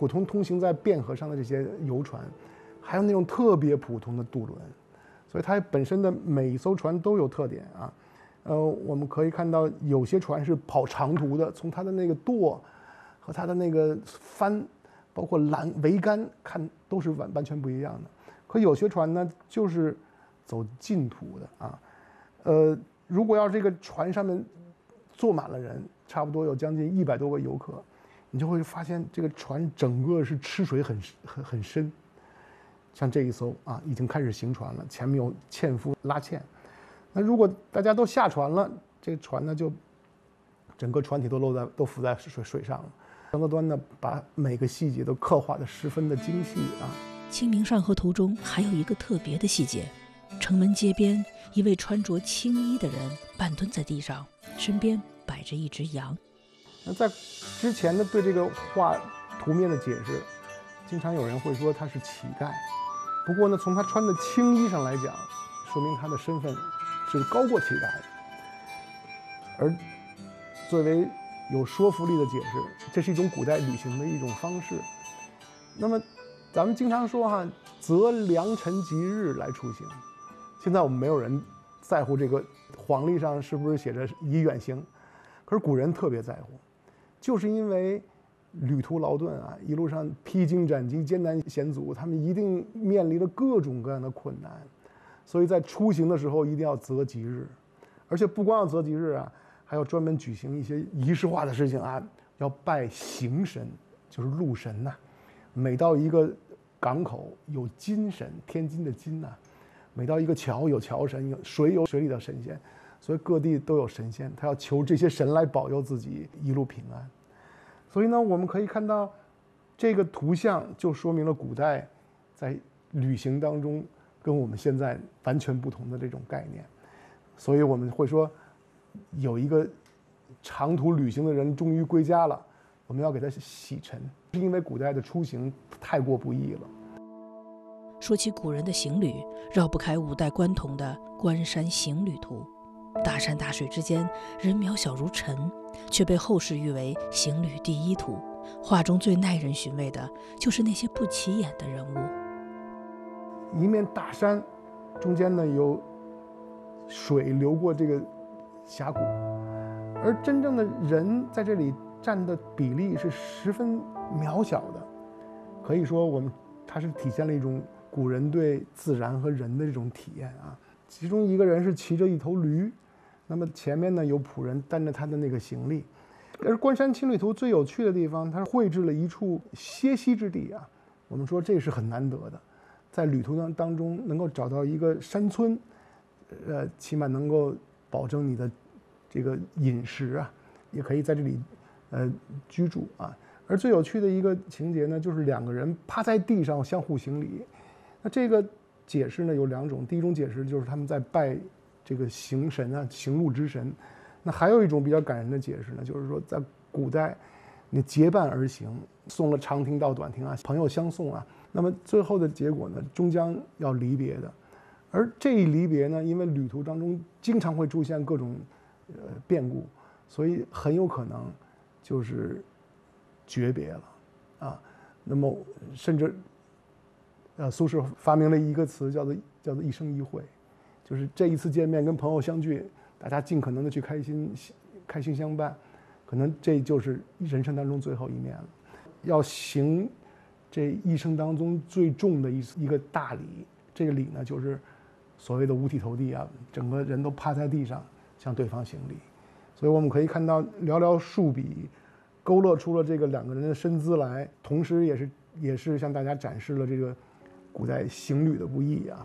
普通通行在汴河上的这些游船，还有那种特别普通的渡轮，所以它本身的每一艘船都有特点啊。我们可以看到有些船是跑长途的，从它的那个舵和它的那个帆，包括桅杆看都是完全不一样的。可有些船呢就是走近途的啊。如果要这个船上面坐满了人，差不多有将近100多个游客，你就会发现这个船整个是吃水很深。像这一艘啊，已经开始行船了，前面有纤夫拉纤。那如果大家都下船了，这个船呢就整个船体都浮在水上了。张择端呢把每个细节都刻画得十分的精细啊。 《清明上河图》中还有一个特别的细节，城门街边一位穿着青衣的人半蹲在地上，身边摆着一只羊。 那在之前的对这个画图面的解释，经常有人会说他是乞丐。不过呢，从他穿的青衣上来讲，说明他的身份是高过乞丐的。而作为有说服力的解释，这是一种古代旅行的一种方式。那么咱们经常说哈，择良辰吉日来出行。现在我们没有人在乎这个黄历上是不是写着宜远行，可是古人特别在乎，就是因为旅途劳顿啊，一路上披荆斩棘、艰难险阻，他们一定面临了各种各样的困难，所以在出行的时候一定要择吉日，而且不光要择吉日啊，还要专门举行一些仪式化的事情啊，要拜行神，就是路神呐。每到一个港口有金神，天津的金呐，每到一个桥有桥神，有水里的神仙，所以各地都有神仙，他要求这些神来保佑自己一路平安。所以呢，我们可以看到这个图像就说明了古代在旅行当中跟我们现在完全不同的这种概念。所以我们会说，有一个长途旅行的人终于归家了，我们要给他洗尘，是因为古代的出行太过不易了。 说起古人的行旅，绕不开5代官统的《关山行旅图》。大山大水之间，人渺小如尘，却被后世誉为行旅第一图。画中最耐人寻味的就是那些不起眼的人物。 一面大山，中间呢有水流过这个峡谷，而真正的人在这里占的比例是十分渺小的。可以说它是体现了一种古人对自然和人的这种体验啊。其中一个人是骑着一头驴，那么前面呢有仆人担着他的那个行李。而《关山行旅图》最有趣的地方，它绘制了一处歇息之地啊。我们说这是很难得的，在旅途当中能够找到一个山村，起码能够保证你的这个饮食啊，也可以在这里居住啊。而最有趣的一个情节呢，就是2个人趴在地上相互行礼。那这个解释呢有2种，第一种解释就是他们在拜这个行神啊，行路之神。那还有一种比较感人的解释呢，就是说在古代，你结伴而行，送了长亭到短亭啊，朋友相送啊，那么最后的结果呢，终将要离别的。而这一离别呢，因为旅途当中经常会出现各种变故，所以很有可能就是诀别了啊。那么甚至苏轼发明了一个词叫做一生一会，就是这一次见面跟朋友相聚，大家尽可能的去开心相伴，可能这就是人生当中最后一面了。要行这一生当中最重的一个大礼，这个礼呢就是所谓的五体投地啊，整个人都趴在地上向对方行礼。所以我们可以看到寥寥数笔勾勒出了这个2个人的身姿来，同时也是向大家展示了这个古代行旅的不易啊。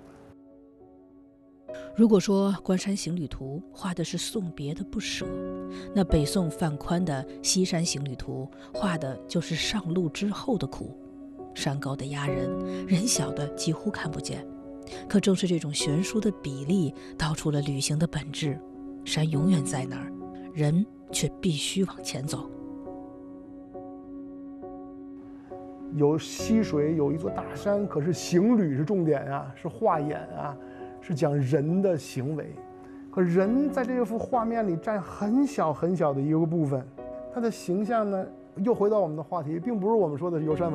如果说《关山行旅图》画的是送别的不舍，那北宋范宽的《西山行旅图》画的就是上路之后的苦。山高的压人，人小的几乎看不见。可正是这种悬殊的比例，道出了旅行的本质：山永远在那儿，人却必须往前走。 有溪水，有一座大山，可是行旅是重点啊，是画眼啊，是讲人的行为。可人在这幅画面里占很小很小的一个部分，他的形象呢，又回到我们的话题，并不是我们说的游山玩